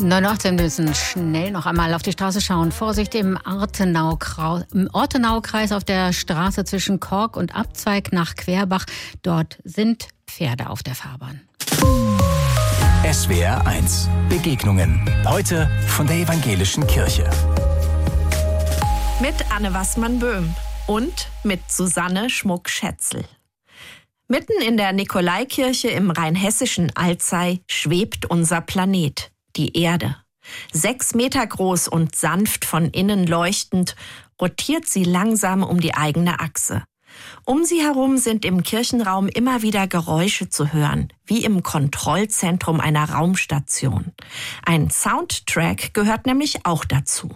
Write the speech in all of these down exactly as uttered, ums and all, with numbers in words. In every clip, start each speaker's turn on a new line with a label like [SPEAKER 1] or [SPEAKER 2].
[SPEAKER 1] neun Uhr achtzehn müssen schnell noch einmal auf die Straße schauen. Vorsicht im Ortenau-Kreis, im Ortenau-Kreis auf der Straße zwischen Kork und Abzweig nach Querbach. Dort sind Pferde auf der Fahrbahn.
[SPEAKER 2] S W R eins. Begegnungen. Heute von der Evangelischen Kirche.
[SPEAKER 3] Mit Anne Wassmann-Böhm und mit Susanne Schmuck-Schätzel. Mitten in der Nikolaikirche im rheinhessischen Alzey schwebt unser Planet, die Erde. Sechs Meter groß und sanft von innen leuchtend, rotiert sie langsam um die eigene Achse. Um sie herum sind im Kirchenraum immer wieder Geräusche zu hören, wie im Kontrollzentrum einer Raumstation. Ein Soundtrack gehört nämlich auch dazu.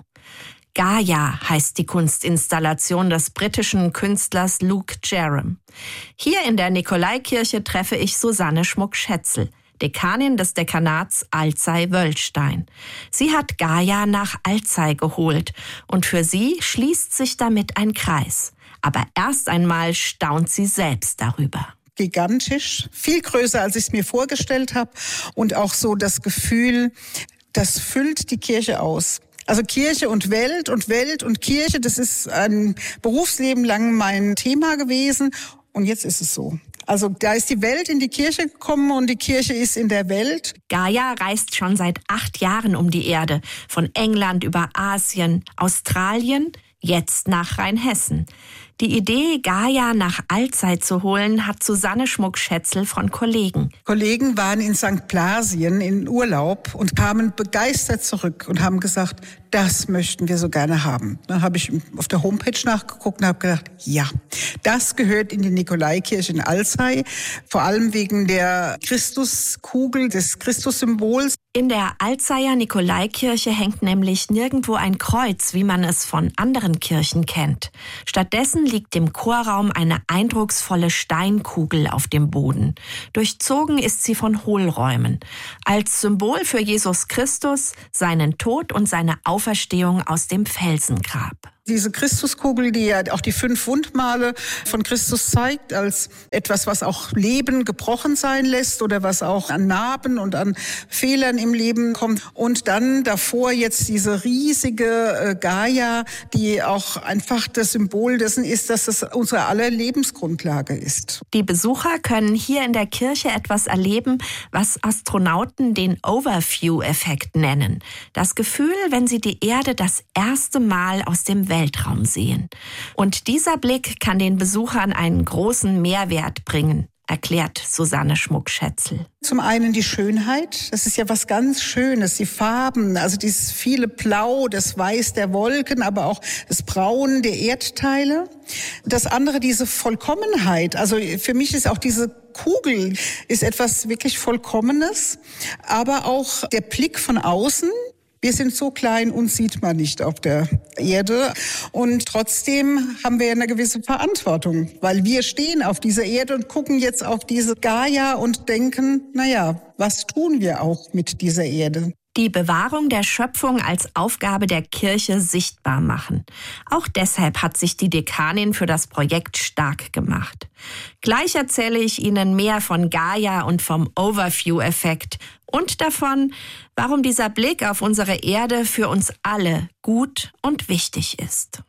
[SPEAKER 3] Gaia heißt die Kunstinstallation des britischen Künstlers Luke Jerram. Hier in der Nikolaikirche treffe ich Susanne Schmuck-Schätzel, Dekanin des Dekanats Alzey-Wöllstein. Sie hat Gaia nach Alzey geholt und für sie schließt sich damit ein Kreis. Aber erst einmal staunt sie selbst darüber.
[SPEAKER 4] Gigantisch, viel größer, als ich es mir vorgestellt habe. Und auch so das Gefühl, das füllt die Kirche aus. Also Kirche und Welt und Welt und Kirche, das ist ein Berufsleben lang mein Thema gewesen. Und jetzt ist es so. Also da ist die Welt in die Kirche gekommen und die Kirche ist in der Welt.
[SPEAKER 3] Gaia reist schon seit acht Jahren um die Erde. Von England über Asien, Australien, jetzt nach Rheinhessen. Die Idee, Gaia nach Alzey zu holen, hat Susanne Schmuck-Schätzel von Kollegen.
[SPEAKER 4] Kollegen waren in Sankt Blasien in Urlaub und kamen begeistert zurück und haben gesagt, das möchten wir so gerne haben. Dann habe ich auf der Homepage nachgeguckt und habe gedacht, ja, das gehört in die Nikolaikirche in Alzey, vor allem wegen der Christuskugel, des Christussymbols.
[SPEAKER 3] In der Alzeyer Nikolaikirche hängt nämlich nirgendwo ein Kreuz, wie man es von anderen Kirchen kennt. Stattdessen liegt im Chorraum eine eindrucksvolle Steinkugel auf dem Boden. Durchzogen ist sie von Hohlräumen. Als Symbol für Jesus Christus, seinen Tod und seine Auferstehung aus dem Felsengrab.
[SPEAKER 4] Diese Christuskugel, die ja auch die fünf Wundmale von Christus zeigt, als etwas, was auch Leben gebrochen sein lässt oder was auch an Narben und an Fehlern im Leben kommt. Und dann davor jetzt diese riesige äh, Gaia, die auch einfach das Symbol dessen ist, dass es unsere aller Lebensgrundlage ist.
[SPEAKER 3] Die Besucher können hier in der Kirche etwas erleben, was Astronauten den Overview-Effekt nennen. Das Gefühl, wenn sie die Erde das erste Mal aus dem Weltraum Weltraum sehen. Und dieser Blick kann den Besuchern einen großen Mehrwert bringen, erklärt Susanne Schmuck-Schätzel.
[SPEAKER 4] Zum einen die Schönheit, das ist ja was ganz Schönes, die Farben, also dieses viele Blau, das Weiß der Wolken, aber auch das Braun der Erdteile. Das andere, diese Vollkommenheit, also für mich ist auch diese Kugel ist etwas wirklich Vollkommenes, aber auch der Blick von außen. Wir sind so klein, uns sieht man nicht auf der Erde. Und trotzdem haben wir eine gewisse Verantwortung, weil wir stehen auf dieser Erde und gucken jetzt auf diese Gaia und denken, naja, was tun wir auch mit dieser Erde?
[SPEAKER 3] Die Bewahrung der Schöpfung als Aufgabe der Kirche sichtbar machen. Auch deshalb hat sich die Dekanin für das Projekt stark gemacht. Gleich erzähle ich Ihnen mehr von Gaia und vom Overview-Effekt und davon, warum dieser Blick auf unsere Erde für uns alle gut und wichtig ist.